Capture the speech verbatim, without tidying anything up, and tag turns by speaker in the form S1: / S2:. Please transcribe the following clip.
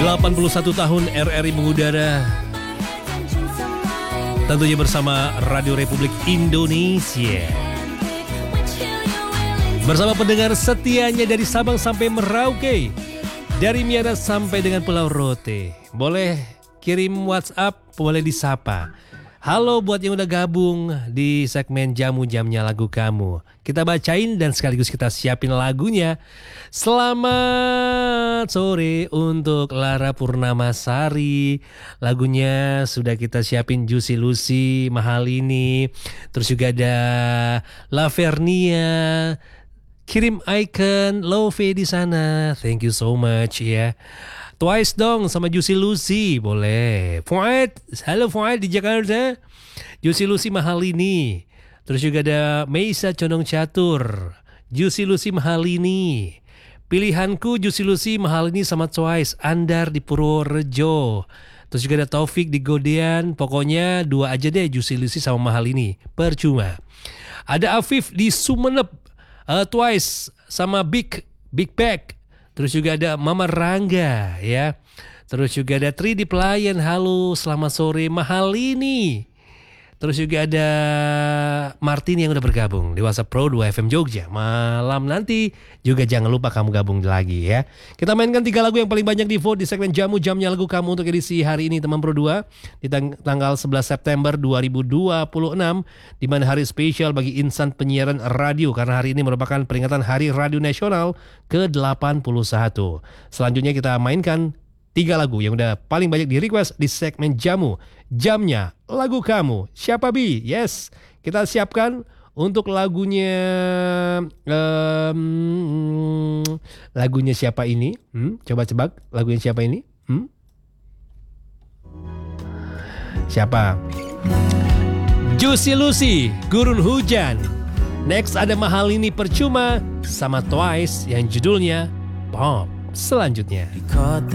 S1: delapan puluh satu tahun R R I mengudara, tentunya bersama Radio Republik Indonesia. Bersama pendengar setianya dari Sabang sampai Merauke, dari Miangas sampai dengan Pulau Rote. Boleh kirim WhatsApp, boleh disapa. Halo buat yang udah gabung di segmen Jamu Jamnya Lagu Kamu. Kita bacain dan sekaligus kita siapin lagunya. Selamat sore untuk Lara Purnamasari. Lagunya sudah kita siapin, Juicy Lucy, Mahal Ini. Terus juga ada Lavernia. Kirim icon Love di sana. Thank you so much ya. Twice dong sama Juicy Lucy, boleh. Fuad, halo Fuad di Jakarta. Juicy Lucy Mahal Ini. Terus juga ada Meisa Condong Catur. Juicy Lucy Mahal Ini. Pilihanku Juicy Lucy Mahal Ini sama Twice. Andar di Purworejo. Terus juga ada Taufik di Godean. Pokoknya dua aja deh, Juicy Lucy sama Mahal Ini. Percuma. Ada Afif di Sumeneb. Uh, Twice sama Big Big Bag. Terus juga ada Mama Rangga ya. Terus juga ada Tri di Pelayan. Halo, selamat sore Mahal Ini. Terus juga ada Martin yang udah bergabung di WhatsApp Pro dua F M Jogja. Malam nanti juga jangan lupa kamu gabung lagi ya. Kita mainkan tiga lagu yang paling banyak di vote di segmen Jamu Jamnya Lagu Kamu untuk edisi hari ini teman Pro dua. Di tang- tanggal sebelas September dua ribu dua puluh enam. Di mana hari spesial bagi insan penyiaran radio. Karena hari ini merupakan peringatan Hari Radio Nasional ke delapan puluh satu. Selanjutnya kita mainkan tiga lagu yang udah paling banyak di request di segmen Jamu Jamnya Lagu Kamu. Siapa Bi? Yes, kita siapkan untuk lagunya um, lagunya siapa ini? Hmm? Coba cebak lagunya siapa ini? Hmm? Siapa? Juicy Lucy, Gurun Hujan. Next ada Mahal Ini Percuma sama Twice yang judulnya Pop. Selanjutnya.